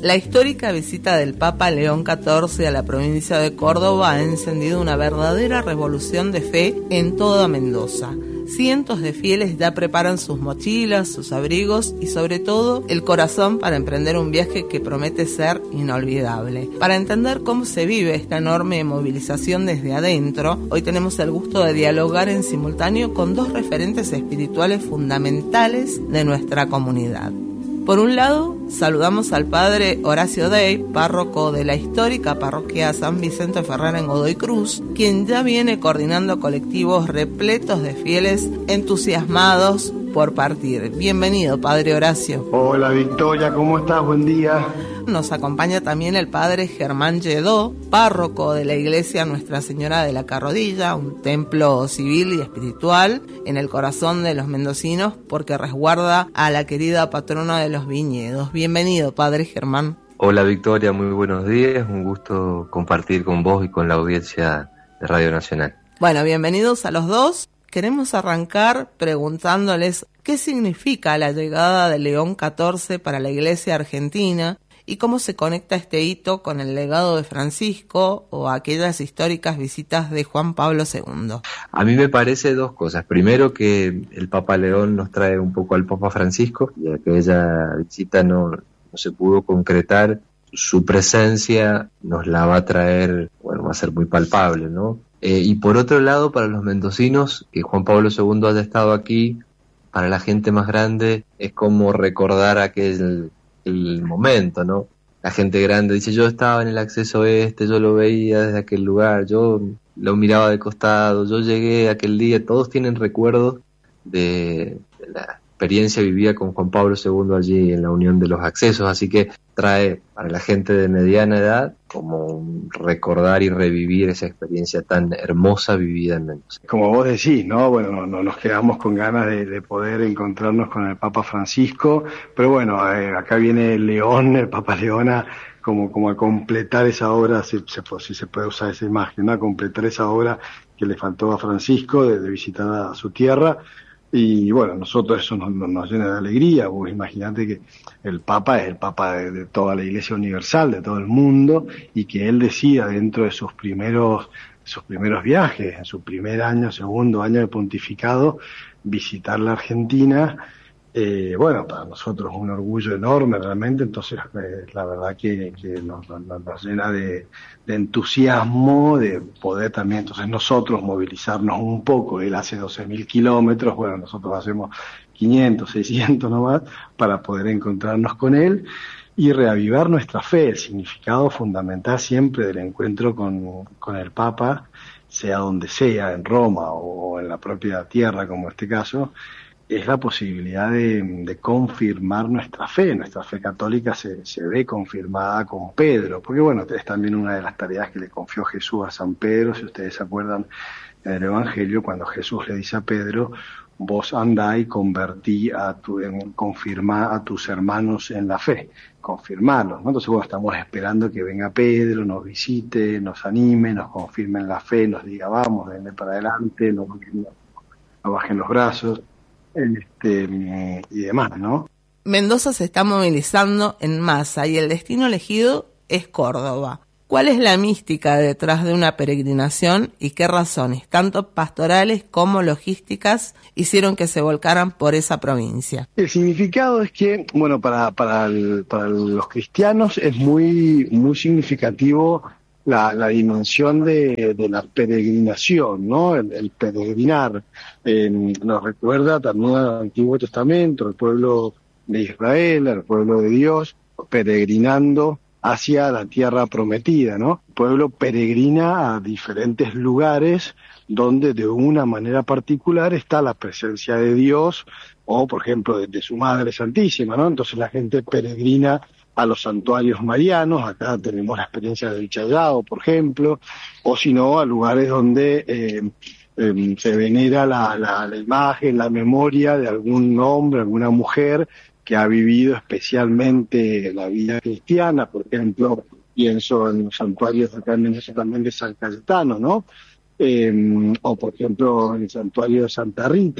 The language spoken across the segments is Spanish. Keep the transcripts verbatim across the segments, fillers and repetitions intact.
La histórica visita del Papa León catorce a la provincia de Córdoba ha encendido una verdadera revolución de fe en toda Mendoza. Cientos de fieles ya preparan sus mochilas, sus abrigos y sobre todo el corazón para emprender un viaje que promete ser inolvidable. Para entender cómo se vive esta enorme movilización desde adentro, hoy tenemos el gusto de dialogar en simultáneo con dos referentes espirituales fundamentales de nuestra comunidad. Por un lado, saludamos al padre Horacio Dey, párroco de la histórica parroquia San Vicente Ferrer en Godoy Cruz, quien ya viene coordinando colectivos repletos de fieles entusiasmados por partir. Bienvenido, padre Horacio. Hola, Victoria, ¿cómo estás? Buen día. Nos acompaña también el padre Germán Lledó, párroco de la iglesia Nuestra Señora de la Carrodilla, un templo civil y espiritual en el corazón de los mendocinos porque resguarda a la querida patrona de los viñedos. Bienvenido, padre Germán. Hola, Victoria, muy buenos días. Un gusto compartir con vos y con la audiencia de Radio Nacional. Bueno, bienvenidos a los dos. Queremos arrancar preguntándoles qué significa la llegada de León catorce para la iglesia argentina y cómo se conecta este hito con el legado de Francisco o aquellas históricas visitas de Juan Pablo segundo. A mí me parece dos cosas. Primero, que el Papa León nos trae un poco al Papa Francisco, y aquella visita no, no se pudo concretar. Su presencia nos la va a traer, bueno, va a ser muy palpable, ¿no? Eh, y por otro lado, para los mendocinos, que Juan Pablo segundo haya estado aquí, para la gente más grande, es como recordar aquel el momento, ¿no? La gente grande dice, yo estaba en el acceso este, yo lo veía desde aquel lugar, yo lo miraba de costado, yo llegué aquel día. Todos tienen recuerdos de, de la experiencia vivida con Juan Pablo segundo allí en la Unión de los Accesos, así que trae para la gente de mediana edad como un recordar y revivir esa experiencia tan hermosa vivida en Mendoza. Como vos decís, ¿no? Bueno, no, no, nos quedamos con ganas de, de poder encontrarnos con el Papa Francisco, pero bueno, eh, acá viene León, el Papa León, a, como, como a completar esa obra, si se, si se puede usar esa imagen, ¿no? A completar esa obra que le faltó a Francisco de, de visitar a su tierra. Y bueno, nosotros eso nos, nos llena de alegría. Vos imaginate que el Papa es el Papa de, de toda la Iglesia Universal, de todo el mundo, y que él decida dentro de sus primeros, sus primeros viajes, en su primer año, segundo año de pontificado, visitar la Argentina. Eh, bueno, para nosotros es un orgullo enorme realmente, entonces eh, la verdad que, que nos, nos, nos llena de, de entusiasmo de poder también entonces nosotros movilizarnos un poco. Él hace doce mil kilómetros, bueno, nosotros hacemos quinientos, seiscientos nomás, para poder encontrarnos con él y reavivar nuestra fe, el significado fundamental siempre del encuentro con, con el Papa, sea donde sea, en Roma o en la propia tierra como en este caso, es la posibilidad de, de confirmar nuestra fe. Nuestra fe católica se, se ve confirmada con Pedro, porque bueno, es también una de las tareas que le confió Jesús a San Pedro. Si ustedes se acuerdan en el Evangelio, cuando Jesús le dice a Pedro, vos andá y convertí a tu, en, confirmá a tus hermanos en la fe, confirmarlos, ¿no? Entonces bueno, estamos esperando que venga Pedro, nos visite, nos anime, nos confirme en la fe, nos diga vamos, denle para adelante, no, no bajen los brazos. Este, y demás, ¿no? Mendoza se está movilizando en masa y el destino elegido es Córdoba. ¿Cuál es la mística detrás de una peregrinación y qué razones, tanto pastorales como logísticas, hicieron que se volcaran por esa provincia? El significado es que, bueno, para, para, el, para los cristianos es muy, muy significativo La, la dimensión de, de la peregrinación, ¿no? El, el peregrinar eh, nos recuerda también al Antiguo Testamento, el pueblo de Israel, el pueblo de Dios, peregrinando hacia la tierra prometida, ¿no? El pueblo peregrina a diferentes lugares donde de una manera particular está la presencia de Dios, o por ejemplo de, de su Madre Santísima, ¿no? Entonces la gente peregrina a los santuarios marianos, acá tenemos la experiencia del Chayao, por ejemplo, o si no, a lugares donde eh, eh, se venera la, la, la imagen, la memoria de algún hombre, alguna mujer que ha vivido especialmente la vida cristiana. Por ejemplo, pienso en los santuarios acá en Mendoza también de San Cayetano, ¿no? Eh, o por ejemplo en el santuario de Santa Rita.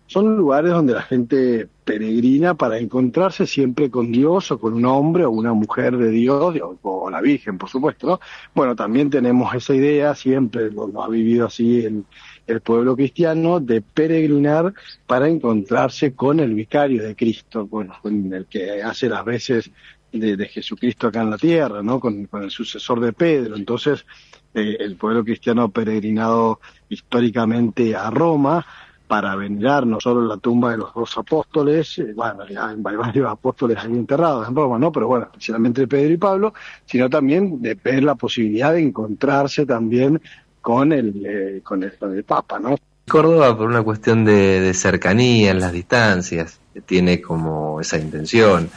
son lugares donde la gente peregrina para encontrarse siempre con Dios o con un hombre o una mujer de Dios o, o la Virgen, por supuesto, ¿no? Bueno, también tenemos esa idea, siempre lo, lo ha vivido así el, el pueblo cristiano, de peregrinar para encontrarse con el vicario de Cristo, con, con el que hace las veces de, de Jesucristo acá en la tierra, ¿no? Con, con el sucesor de Pedro. Entonces, eh, el pueblo cristiano ha peregrinado históricamente a Roma para venerar no solo la tumba de los dos apóstoles, eh, bueno, ya hay varios apóstoles ahí enterrados en Roma, ¿no? Pero bueno, especialmente Pedro y Pablo, sino también de ver la posibilidad de encontrarse también con el, eh, con el, con el Papa, ¿no? Córdoba, por una cuestión de, de cercanía en las distancias, tiene como esa intención.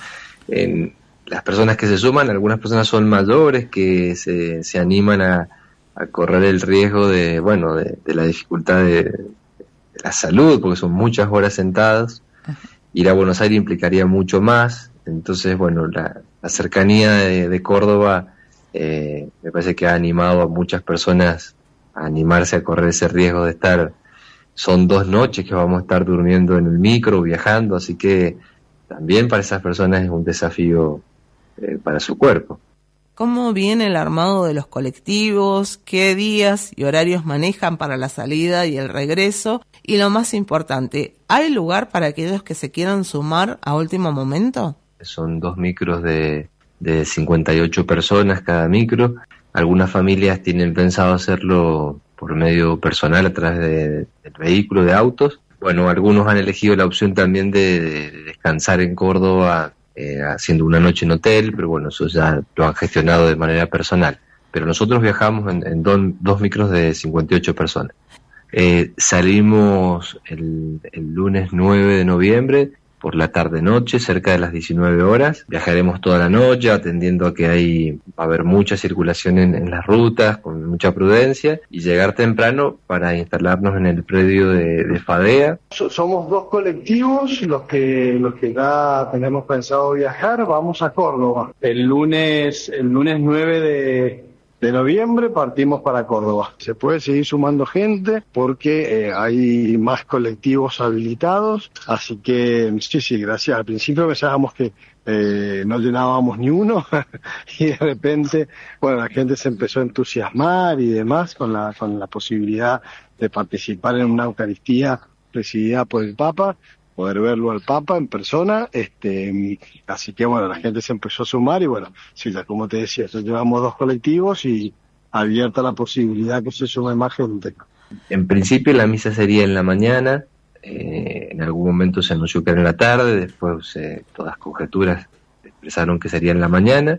En las personas que se suman, algunas personas son mayores que se, se animan a, a correr el riesgo de, bueno, de, de la dificultad de, de la salud, porque son muchas horas sentadas. Ir a Buenos Aires implicaría mucho más. Entonces, bueno, la, la cercanía de, de Córdoba eh, me parece que ha animado a muchas personas a animarse a correr ese riesgo de estar. Son dos noches que vamos a estar durmiendo en el micro, viajando, así que también para esas personas es un desafío eh, para su cuerpo. ¿Cómo viene el armado de los colectivos? ¿Qué días y horarios manejan para la salida y el regreso? Y lo más importante, ¿hay lugar para aquellos que se quieran sumar a último momento? Son dos micros de, de cincuenta y ocho personas cada micro. Algunas familias tienen pensado hacerlo por medio personal a través de, del vehículo, de autos. Bueno, algunos han elegido la opción también de, de descansar en Córdoba eh, haciendo una noche en hotel, pero bueno, eso ya lo han gestionado de manera personal. Pero nosotros viajamos en, en don, dos micros de cincuenta y ocho personas. Eh, salimos el, el lunes nueve de noviembre por la tarde-noche, cerca de las diecinueve horas. Viajaremos toda la noche, atendiendo a que hay, va a haber mucha circulación en, en las rutas, con mucha prudencia, y llegar temprano para instalarnos en el predio de, de Fadea. Somos dos colectivos los que los que ya tenemos pensado viajar. Vamos a Córdoba. El lunes, el lunes nueve de... de noviembre partimos para Córdoba. Se puede seguir sumando gente porque eh, hay más colectivos habilitados, así que sí, sí, gracias. Al principio pensábamos que eh, no llenábamos ni uno y de repente, bueno, la gente se empezó a entusiasmar y demás con la, con la posibilidad de participar en una Eucaristía presidida por el Papa, poder verlo al Papa en persona, este, así que bueno, la gente se empezó a sumar y bueno, sí, ya como te decía, ya llevamos dos colectivos y abierta la posibilidad que se sume más gente. En principio la misa sería en la mañana, eh, en algún momento se anunció que era en la tarde, después eh, todas conjeturas expresaron que sería en la mañana.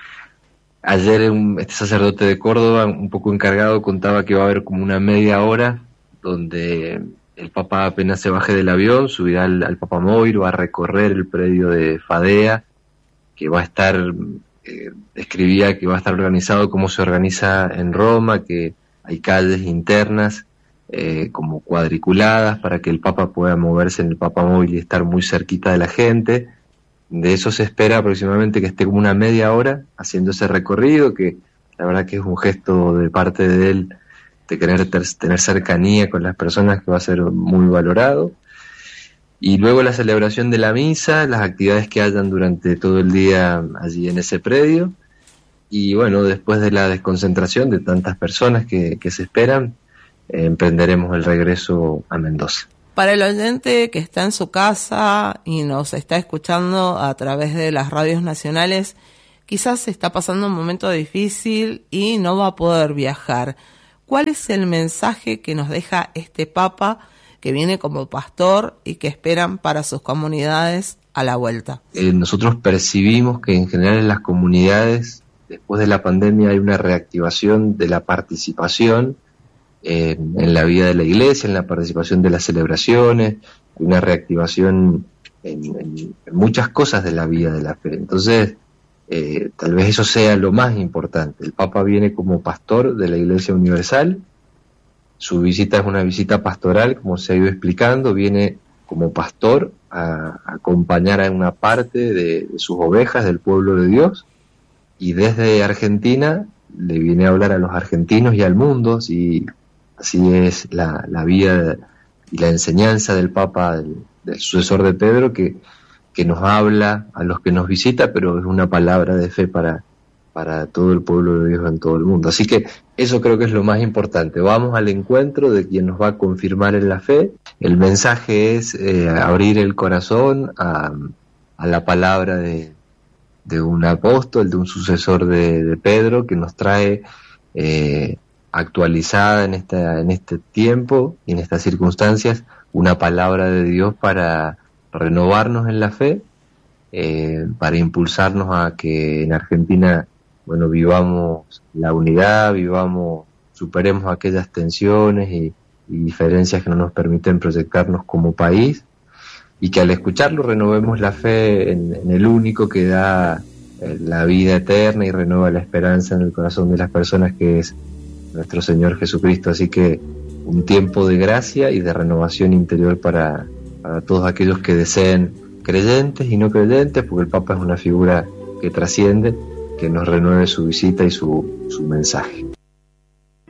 Ayer un, este sacerdote de Córdoba, un poco encargado, contaba que va a haber como una media hora donde el Papa apenas se baje del avión, subirá al, al Papamóvil, va a recorrer el predio de Fadea, que va a estar, eh, describía que va a estar organizado como se organiza en Roma, que hay calles internas eh, como cuadriculadas para que el Papa pueda moverse en el Papamóvil y estar muy cerquita de la gente. De eso se espera aproximadamente que esté como una media hora haciendo ese recorrido, que la verdad que es un gesto de parte de él de querer ter, tener cercanía con las personas, que va a ser muy valorado. Y luego la celebración de la misa, las actividades que hayan durante todo el día allí en ese predio, y bueno, después de la desconcentración de tantas personas que, que se esperan, eh, emprenderemos el regreso a Mendoza. Para el oyente que está en su casa y nos está escuchando a través de las radios nacionales, quizás está pasando un momento difícil y no va a poder viajar. ¿Cuál es el mensaje que nos deja este Papa que viene como pastor y que esperan para sus comunidades a la vuelta? Eh, nosotros percibimos que en general en las comunidades, después de la pandemia, hay una reactivación de la participación eh, en la vida de la iglesia, en la participación de las celebraciones, hay una reactivación en, en, en muchas cosas de la vida de la fe. Entonces, Eh, tal vez eso sea lo más importante. El Papa viene como pastor de la Iglesia Universal, su visita es una visita pastoral, como se ha ido explicando, viene como pastor a, a acompañar a una parte de, de sus ovejas del pueblo de Dios, y desde Argentina le viene a hablar a los argentinos y al mundo. Así, así es la, la vida y la enseñanza del Papa, del, del sucesor de Pedro, que, que nos habla a los que nos visita, pero es una palabra de fe para, para todo el pueblo de Dios en todo el mundo. Así que eso creo que es lo más importante. Vamos al encuentro de quien nos va a confirmar en la fe. El mensaje es eh, abrir el corazón a, a la palabra de, de un apóstol, de un sucesor de, de Pedro, que nos trae eh, actualizada en, esta, en este tiempo y en estas circunstancias una palabra de Dios para renovarnos en la fe, eh, para impulsarnos a que en Argentina, bueno, vivamos la unidad, vivamos, superemos aquellas tensiones y, y diferencias que no nos permiten proyectarnos como país, y que al escucharlo renovemos la fe en, en el único que da eh, la vida eterna y renueva la esperanza en el corazón de las personas, que es nuestro Señor Jesucristo. Así que un tiempo de gracia y de renovación interior para, para todos aquellos que deseen, creyentes y no creyentes, porque el Papa es una figura que trasciende, que nos renueve su visita y su, su mensaje.